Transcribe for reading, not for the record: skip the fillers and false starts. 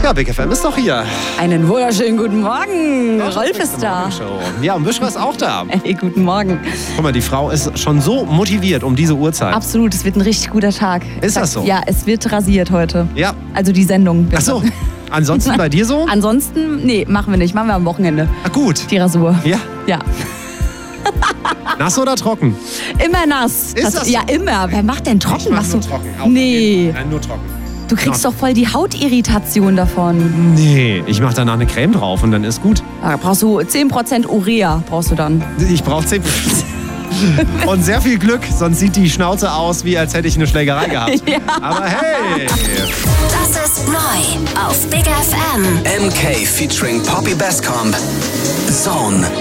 Ja, Big FM ist doch hier. Einen wunderschönen guten Morgen. Doch, Rolf ist da. Ja, und Buschra ist auch da. Hey, guten Morgen. Guck mal, die Frau ist schon so motiviert um diese Uhrzeit. Absolut, es wird ein richtig guter Tag. Ist das so? Ja, es wird rasiert heute. Ja. Also die Sendung. Bitte. Ach so. Ansonsten bei dir so? Ansonsten, nee, machen wir nicht. Machen wir am Wochenende. Ah, gut. Die Rasur. Ja. Ja. Nass oder trocken? Immer nass. Ist das so? Ja, immer. Wer macht denn trocken? Ich mach Machst nur du? trocken. Auch Nee. Nein, nur trocken. Du kriegst doch voll die Hautirritation davon. Nee, ich mach danach eine Creme drauf und dann ist gut. Da brauchst du 10% Urea, brauchst du dann. Ich brauche 10. Und sehr viel Glück, sonst sieht die Schnauze aus, wie als hätte ich eine Schlägerei gehabt. Ja. Aber hey! Das ist neu auf Big FM. MK featuring Poppy Bascomb. Zone.